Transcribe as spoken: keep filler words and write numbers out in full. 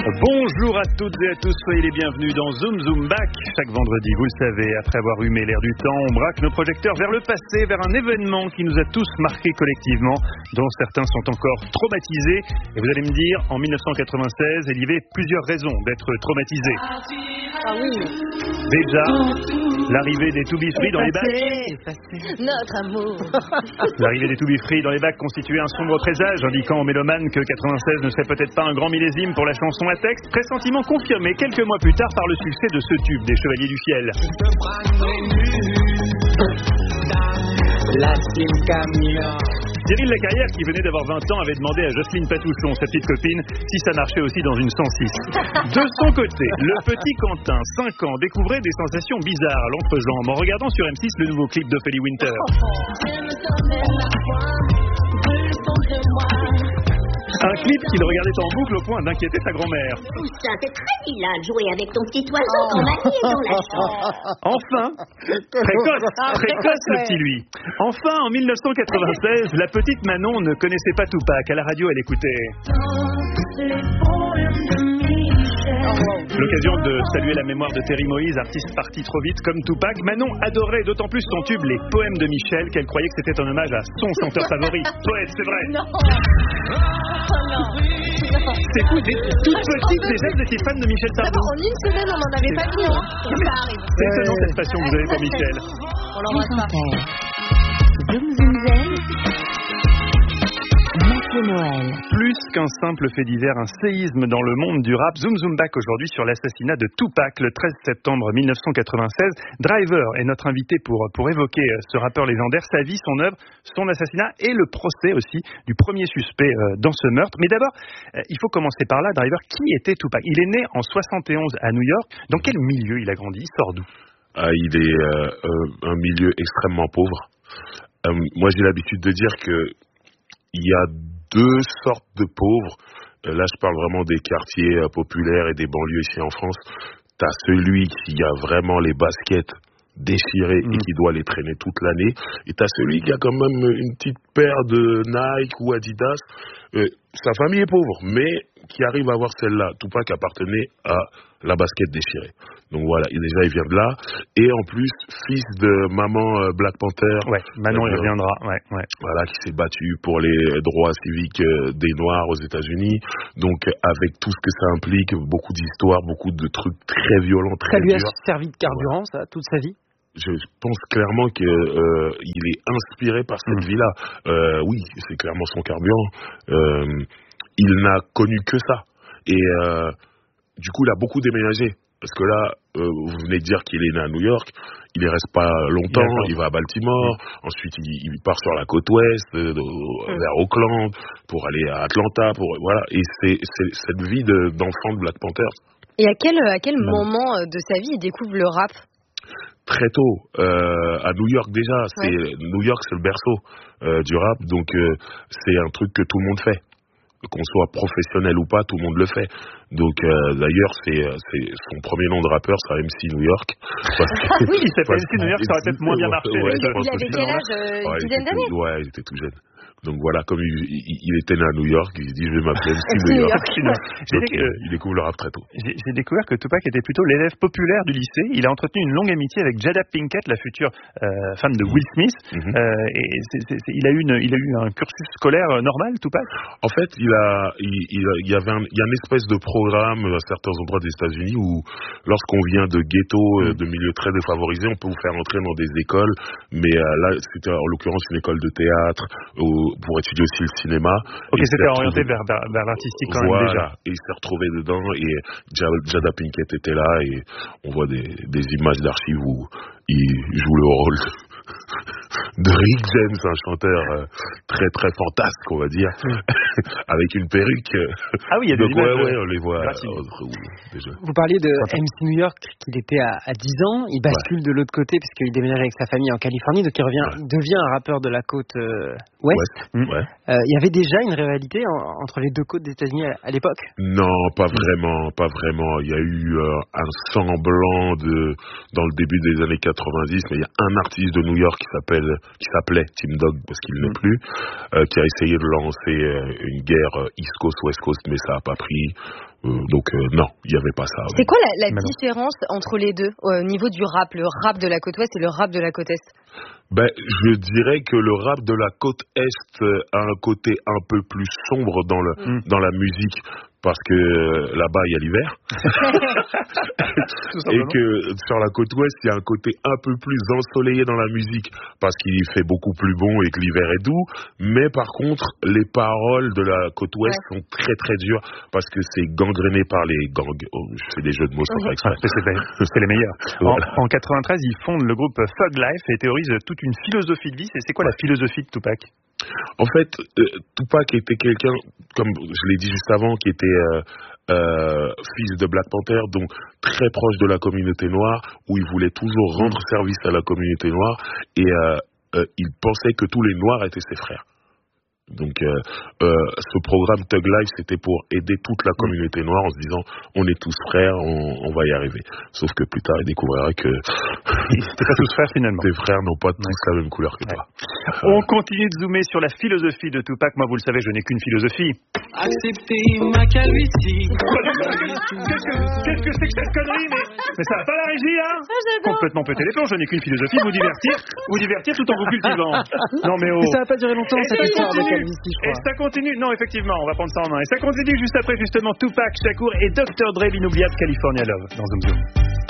Bonjour à toutes et à tous, soyez les bienvenus dans Zoom Zoom Back. Chaque vendredi, vous le savez, après avoir humé l'air du temps, on braque nos projecteurs vers le passé, vers un événement qui nous a tous marqués collectivement, dont certains sont encore traumatisés. Et vous allez me dire, en mille neuf cent quatre-vingt-seize, il y avait plusieurs raisons d'être traumatisés. Ah oui. Déjà, l'arrivée des To Be Free dans les bacs. Notre amour. L'arrivée des To Be Free dans les bacs constituait un sombre présage, indiquant aux mélomanes que quatre-vingt-seize ne serait peut-être pas un grand millésime pour la chanson à texte, pressentiment confirmé quelques mois plus tard par le succès de ce tube des Chevaliers du Fiel. Cyril Lacarrière, qui venait d'avoir vingt ans, avait demandé à Jocelyne Patouchon, sa petite copine, si ça marchait aussi dans une cent six. De son côté, le petit Quentin, cinq ans, découvrait des sensations bizarres à l'entrejambe en regardant sur M six le nouveau clip d'Ophélie Winter. Un clip qu'il regardait en boucle au point d'inquiéter sa grand-mère. Ça, c'est très vilain de jouer avec ton petit oiseau quand mamie est dans la chambre. Enfin, précoce, précoce le petit lui. Enfin, en mille neuf cent quatre-vingt-seize, la petite Manon ne connaissait pas Tupac. À la radio, elle écoutait. L'occasion de saluer la mémoire de Terry Moïse, artiste parti trop vite comme Tupac. Manon adorait d'autant plus son tube Les Poèmes de Michel qu'elle croyait que c'était un hommage à son chanteur favori. Poète, c'est vrai. Non. Oh non. C'est fou, toute petite déjà vous étiez fan de Michel Sardou. En une semaine on n'en avait pas mis, hein. Ça arrive. C'est étonnant cette passion que vous avez pour Michel. On l'embrasse pas. Zoom Zoom Zen. Noël. Plus qu'un simple fait divers, un séisme dans le monde du rap. Zoom Zoom Back aujourd'hui sur l'assassinat de Tupac le treize septembre mille neuf cent quatre-vingt-seize. Driver est notre invité pour, pour évoquer ce rappeur légendaire, sa vie, son œuvre, son assassinat et le procès aussi du premier suspect dans ce meurtre. Mais d'abord, il faut commencer par là. Driver, qui était Tupac? Il est né en soixante et onze à New York. Dans quel milieu il a grandi? Il sort d'où? Ah, il est euh, euh, un milieu extrêmement pauvre. Euh, moi, j'ai l'habitude de dire que il y a deux sortes de pauvres. Euh, là, je parle vraiment des quartiers euh, populaires et des banlieues ici en France. T'as celui qui a vraiment les baskets déchirées mmh. et qui doit les traîner toute l'année. Et t'as celui qui a quand même une petite paire de Nike ou Adidas. Euh, sa famille est pauvre, mais qui arrive à avoir celle-là. Tupac appartenait à la basket déchirée. Donc voilà, déjà il vient de là. Et en plus, fils de maman euh, Black Panther. Ouais, Manon il reviendra. Ouais, ouais. Voilà, qui s'est battu pour les droits civiques euh, des Noirs aux États-Unis. Donc avec tout ce que ça implique, beaucoup d'histoires, beaucoup de trucs très violents, très Ça lui durs. a servi de carburant, ça, toute sa vie? Je pense clairement qu'il euh, est inspiré par cette mmh. vie-là. Euh, oui, c'est clairement son carburant. Euh, il n'a connu que ça. Et euh, du coup, il a beaucoup déménagé. Parce que là, euh, vous venez de dire qu'il est né à New York. Il ne reste pas longtemps. Il, il va à Baltimore. Mmh. Ensuite, il, il part sur la côte ouest, euh, de, mmh. vers Oakland, pour aller à Atlanta. Pour, voilà. Et c'est, c'est cette vie de, d'enfant de Black Panther. Et à quel, à quel moment de sa vie il découvre le rap? Très tôt, euh, à New York déjà. C'est, ouais. New York, c'est le berceau euh, du rap. Donc, euh, c'est un truc que tout le monde fait. Qu'on soit professionnel ou pas, tout le monde le fait. Donc euh, d'ailleurs, c'est, c'est son premier nom de rappeur, c'est M C New York. Parce que, oui, il s'appelle M C New York, ça aurait peut-être moins bien marché. Ouais, il, il avait quel âge? euh, Une dizaine d'années? Ouais, il était tout jeune. Donc voilà, comme il, il, il était né à New York, il se dit je vais m'appeler M C New York. Donc, euh, il découvre le rap très tôt. J'ai, j'ai découvert que Tupac était plutôt l'élève populaire du lycée. Il a entretenu une longue amitié avec Jada Pinkett, la future euh, femme de Will Smith. Mm-hmm. Euh, et c'est, c'est, c'est, il a eu une, il a eu un cursus scolaire normal, Tupac. En fait, il a, il, il, il y avait, un, il y a une espèce de programme à certains endroits des États-Unis où, lorsqu'on vient de ghettos, de milieux très défavorisés, on peut vous faire entrer dans des écoles. Mais euh, là, c'était en l'occurrence une école de théâtre. Où, pour étudier aussi le cinéma. Ok, et c'était orienté retrouvé... vers, vers, vers l'artistique quand voilà, même déjà. Et il s'est retrouvé dedans et Jada Pinkett était là et on voit des, des images d'archives où il joue le rôle de Rick James, un chanteur euh, très très fantasque, on va dire, avec une perruque. Ah oui, il y a des donc, images. Ouais, ouais, on les voit. Euh, déjà. Vous parliez de M C New York, qu'il était à, à dix ans, il bascule ouais. de l'autre côté parce qu'il déménage avec sa famille en Californie, donc il revient, ouais. devient un rappeur de la côte euh, ouest. Mmh. Ouais. Euh, il y avait déjà une rivalité en, entre les deux côtes des États-Unis à, à l'époque? Non, pas vraiment, pas vraiment. Il y a eu euh, un semblant de dans le début des années quatre-vingt-dix, mais il y a un artiste de New New York qui s'appelle, qui s'appelait Team Dog parce qu'il n'est plus, euh, qui a essayé de lancer euh, une guerre euh, East Coast West Coast, mais ça a pas pris. Euh, donc euh, non, il y avait pas ça. C'est quoi la, la différence entre les deux au niveau du rap, le rap de la côte ouest et le rap de la côte est? Ben, je dirais que le rap de la côte est a un côté un peu plus sombre dans le mm. dans la musique. Parce que euh, là-bas, il y a l'hiver. Et que sur la côte ouest, il y a un côté un peu plus ensoleillé dans la musique. Parce qu'il fait beaucoup plus bon et que l'hiver est doux. Mais par contre, les paroles de la côte ouest ouais. sont très très dures. Parce que c'est gangréné par les gangs. Oh, je fais des jeux de mots sans faire exprès. C'est, c'est les meilleurs. Voilà. En, en quatre-vingt-treize, ils fondent le groupe Thug Life et théorisent toute une philosophie de vie. Et c'est quoi la philosophie de Tupac? En fait, euh, Tupac était quelqu'un, comme je l'ai dit juste avant, qui était euh, euh, fils de Black Panther, donc très proche de la communauté noire, où il voulait toujours rendre service à la communauté noire, et euh, euh, il pensait que tous les noirs étaient ses frères. Donc euh, euh, ce programme Thug Life, c'était pour aider toute la communauté noire en se disant on est tous frères, on, on va y arriver. Sauf que plus tard il découvrira que ils n'étaient pas tous frères finalement. Tes frères n'ont pas tous ouais. la même couleur que toi. Ouais. On continue de zoomer sur la philosophie de Tupac. Moi vous le savez, je n'ai qu'une philosophie. Accepter ma calvitie. Qu'est-ce que, qu'est-ce que c'est que cette connerie, mais, mais ça va pas la régie hein ah, complètement pété les plombs, je n'ai qu'une philosophie, vous divertir, vous divertir tout en vous cultivant. Non mais oh. Mais ça va pas durer longtemps cette histoire de calvitie. Et ça continue, non effectivement, on va prendre ça en main. Et ça continue juste après justement Tupac Shakur et docteur Dre, l'inoubliable California Love dans Zoom Zoom.